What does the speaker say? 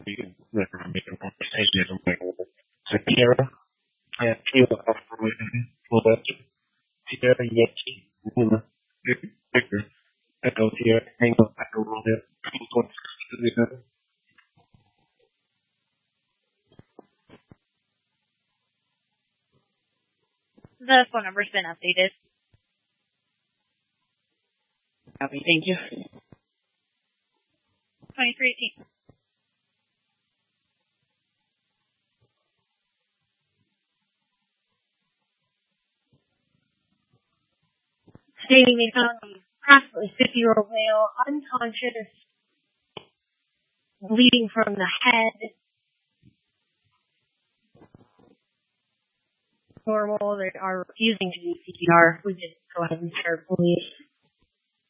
we can make a conversation with Sierra and feel operating for that Sierra Yeti Victor Echo Sierra Tango Echo Romeo 226. The phone number's been updated. Copy, thank you. 2318. Stating they found a approximately 50-year-old male unconscious, bleeding from the head. Normal, they are refusing to do CPR. We just go ahead and start police.